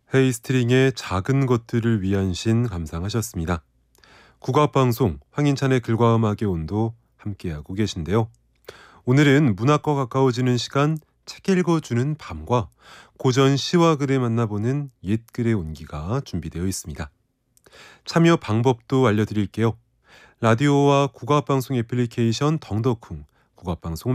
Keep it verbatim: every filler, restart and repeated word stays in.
헤이스트링의 작은 것들을 위한 신 감상하셨습니다. 국악방송 황인찬의 글과 음악의 온도 함께하고 계신데요. 오늘은 문학과 가까워지는 시간 책 읽어주는 밤과 고전 시와 글을 만나보는 옛글의 온기가 준비되어 있습니다. 참여 방법도 알려드릴게요. 라디오와 국악방송 애플리케이션 덩덕쿵, 국악방송